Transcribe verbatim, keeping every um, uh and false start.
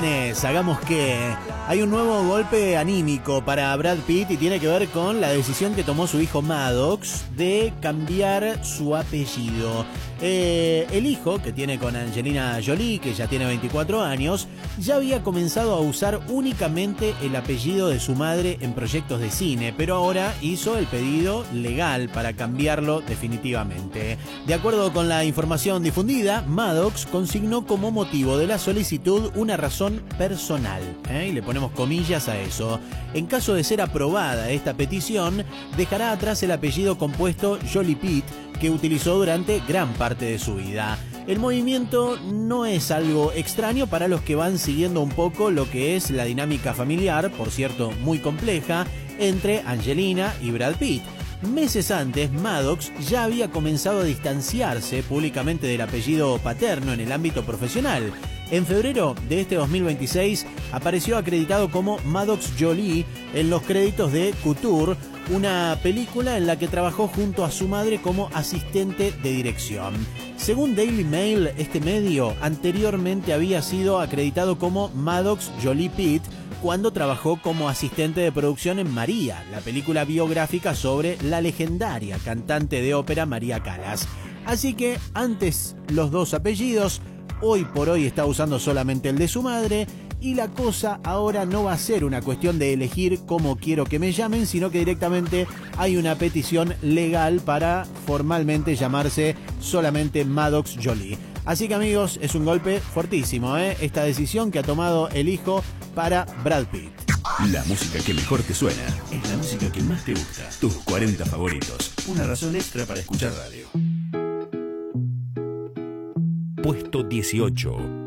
Juanes, hagamos que hay un nuevo golpe anímico para Brad Pitt y tiene que ver con la decisión que tomó su hijo Maddox de cambiar su apellido. Eh, el hijo que tiene con Angelina Jolie, que ya tiene veinticuatro años, ya había comenzado a usar únicamente el apellido de su madre en proyectos de cine, pero ahora hizo el pedido legal para cambiarlo definitivamente. De acuerdo con la información difundida, Maddox consignó como motivo de la solicitud una razón personal, ¿eh? y le ponemos comillas a eso. En caso de ser aprobada esta petición, dejará atrás el apellido compuesto Jolie Pitt, que utilizó durante gran parte de su vida. El movimiento no es algo extraño para los que van siguiendo un poco lo que es la dinámica familiar, por cierto muy compleja, entre Angelina y Brad Pitt. Meses antes, Maddox ya había comenzado a distanciarse públicamente del apellido paterno en el ámbito profesional. En febrero de este dos mil veintiséis apareció acreditado como Maddox Jolie en los créditos de Couture, una película en la que trabajó junto a su madre como asistente de dirección. Según Daily Mail, este medio anteriormente había sido acreditado como Maddox Jolie Pitt cuando trabajó como asistente de producción en María, la película biográfica sobre la legendaria cantante de ópera María Callas. Así que antes los dos apellidos, hoy por hoy está usando solamente el de su madre, y la cosa ahora no va a ser una cuestión de elegir cómo quiero que me llamen, sino que directamente hay una petición legal para formalmente llamarse solamente Maddox Jolie. Así que amigos, es un golpe fuertísimo, ¿eh? esta decisión que ha tomado el hijo para Brad Pitt. La música que mejor te suena es la música que más te gusta. Tus cuarenta favoritos. Una razón extra para escuchar radio. Puesto dieciocho.